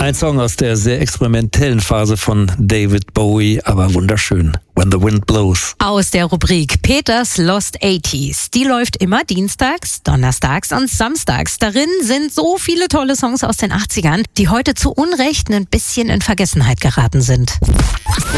Ein Song aus der sehr experimentellen Phase von David Bowie, aber wunderschön. When the Wind Blows. Aus der Rubrik Peters Lost 80s. Die läuft immer dienstags, donnerstags und samstags. Darin sind so viele tolle Songs aus den 80ern, die heute zu Unrecht ein bisschen in Vergessenheit geraten sind.